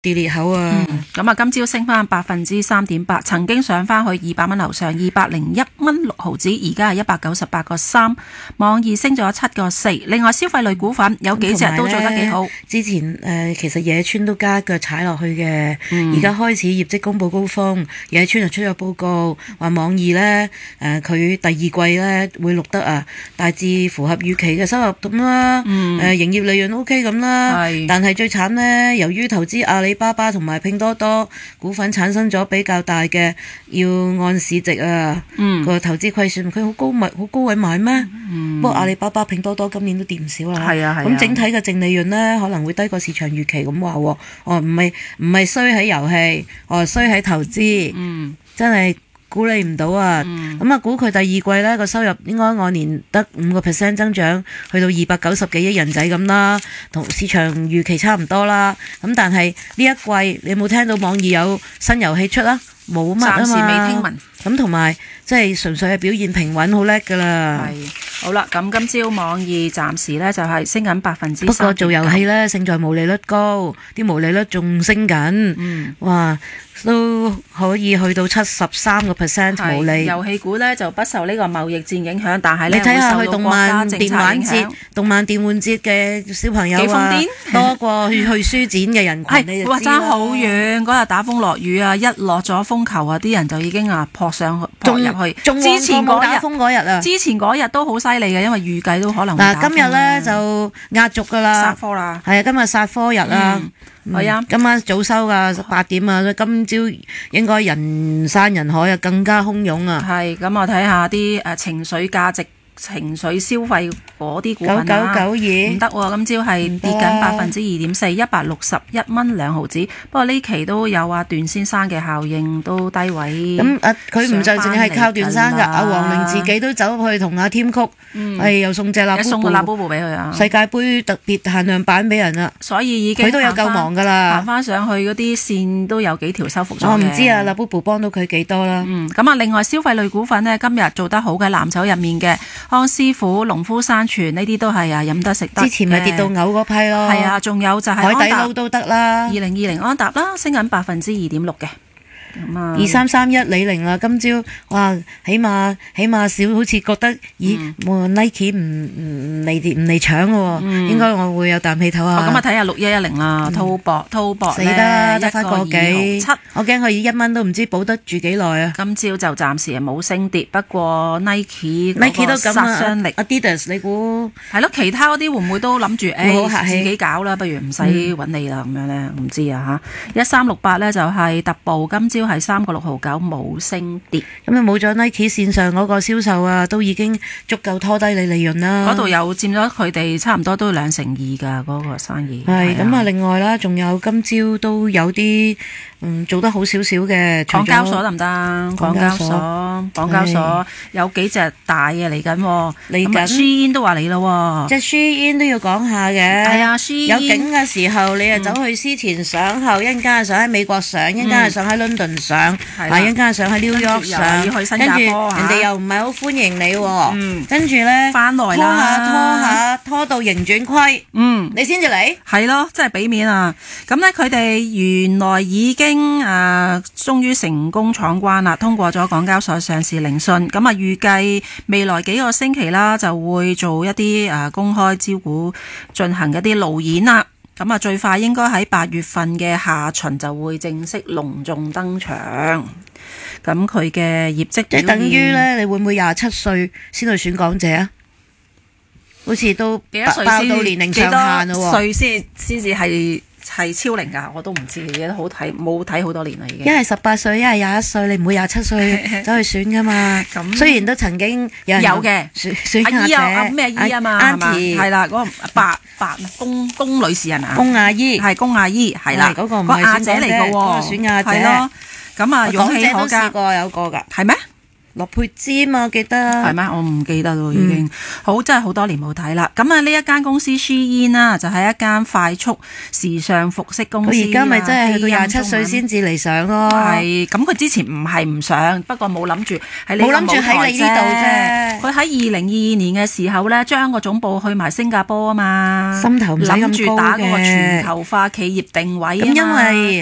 跌裂口啊！ 咁啊，今朝升翻3.8%，曾經上翻去200蚊樓上，201蚊6毫子，而家係198個3。網易升咗7個4。另外消費類股份有幾隻都做得幾好。 之前其實野村都加腳踩落去嘅，而家開始業績公佈高峰，野村就出咗報告，話網易呢，佢第二季呢會錄得大致符合預期嘅收入咁啦，營業利潤 OK 咁啦，但係最慘呢，由於投資阿里巴巴同埋拼多多股份產生咗比較大嘅要按市值個投資虧損，佢好高位買咩？不過阿里巴巴、拼多多今年都跌唔少啦。咁整體嘅淨利潤呢，可能會低過市場預期咁話喎。唔係衰喺遊戲，衰喺投資。真係估你唔到啊！咁估佢第二季呢個收入應該按年得5% 增長，去到290幾億人仔咁啦，同市場預期差唔多啦。咁但係呢一季你有冇聽到網易有新遊戲出啊？冇乜啊嘛，暫時未聽聞。咁同埋即係純粹係表現平穩，好叻噶啦。 好啦，咁今朝網易暫時呢就係升緊3%。 不過做遊戲呢，勝在毛利率高，啲毛利率仲升緊。哇！都可以去到73%毛利。 遊戲股呢就不受呢個貿易戰影響，但係你睇下去動漫電玩節嘅小朋友多過去書展嘅人群，你就知啦。 爭好遠，嗰日打風落雨一落咗風球啲人就已經撲入去。之前嗰日都好犀利嘅，因為預計都可能會打風。 今日呢就壓軸噶啦， 殺科啦。 係啊，今日殺科日啦。今晚早收噶8點啊，今朝應該人山人海更加洶湧啊。 係咁，我睇下啲情緒價值、情緒消費嗰啲股份 9992唔得喎，今朝係跌緊2.4%，161蚊2毫子。不過呢期都有段先生嘅效應，都低位。 咁佢唔就淨係靠段生噶，阿黃玲自己都走去同阿添曲，又送隻辣布布俾佢啊！世界盃特別限量版俾人啦， 所以已經佢都有夠忙噶啦， 行翻上去嗰啲線都有幾條收復咗。 我唔知啊，辣布布幫到佢幾多啦。 咁另外消費類股份呢，今日做得好嘅藍籌入面嘅康師傅、農夫山泉呢啲都係飲得食得。 之前咪跌到嘔嗰批咯。 係啊，仲有就係海底撈都得啦。 2020安踏啦，升緊2.6%嘅。 2331李寧啦，今朝哇，起碼少，好似覺得Nike 唔嚟搶喎，應該我會有啖氣唞啊。 咁睇下6110啦，滔博死得啦，得翻個幾 7， 我驚佢1蚊都唔知保得住幾耐啊。 今朝就暫時係冇升跌，不過 Nike 都咁殺傷力。 Adidas 你估係咯？其他嗰啲會唔會都諗住自己搞啦？不如唔使揾你啦咁樣咧？唔知啊嚇。1368咧就係特步，今朝係3個6毫9，冇升跌。 咁啊冇咗 Nike 線上嗰個銷售啊，都已經足夠拖低你利潤啦。 嗰度又佔咗佢哋差唔多都2%㗎嗰個生意。 係咁啊！另外啦，仲有今朝都有啲做得好少少嘅。 港交所得唔得？港交所有幾隻大嘅嚟緊。Shein 都話你咯， 即係 Shein 都要講下嘅。 係啊，Shein 有景嘅時候，你就走去思前想後，一陣間想喺美國上，一陣間想喺倫敦上，一陣間想喺 New York 上， 要去新加坡， 人哋又唔係好歡迎你喎。跟住咧翻來啦， 拖到盈轉虧，你先至嚟。 係咯，真係俾面啊！咁咧，佢哋原來已經終於成功闖關啦，通過咗港交所上市聆訊。咁啊，預計未來幾個星期啦，就會做一啲公開招股，進行一啲路演啦。咁啊，最快應該喺8月份嘅下旬就會正式隆重登場。咁佢嘅業績即係等於咧，你會唔會27歲先去選港姐啊？好似都爆到年齡上限咯喎。 幾多歲先至係超齡㗎？我都唔知，而家好睇冇睇好多年啦已經。 一係18歲，一係21歲，你唔會27歲走去選㗎嘛？咁雖然都曾經有嘅選阿姐咩姨啊嘛，係啦，嗰個白龔女士人啊， 龔阿姨係龔阿姨係啦， 嗰個唔係亞姐嚟㗎喎， 選亞姐係咯。咁啊，勇氣可嘉。 試過有個㗎， 係咩？ 樂佩芝嘛，我記得係咩？我唔記得咯，已經好真係好多年冇睇啦。咁啊，呢一間公司 Shein 啦，就係一間快速時尚服飾公司。 佢而家咪真係去到27歲先至嚟上咯。 係咁，佢之前唔係唔上，不過冇諗住喺呢個舞台喺你呢度啫。 佢喺2022年嘅時候咧，將個總部去埋新加坡啊嘛， 心頭唔使咁高嘅， 諗住打嗰個全球化企業定位啊嘛。 咁因為